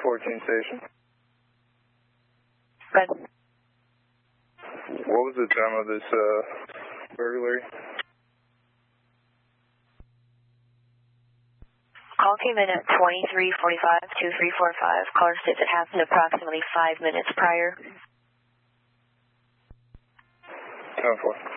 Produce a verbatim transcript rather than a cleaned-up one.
fourteen station. Good. What was the time of this uh, burglary? Call came in at twenty-three forty-five, two three four five. Caller states it happened approximately five minutes prior. ten four.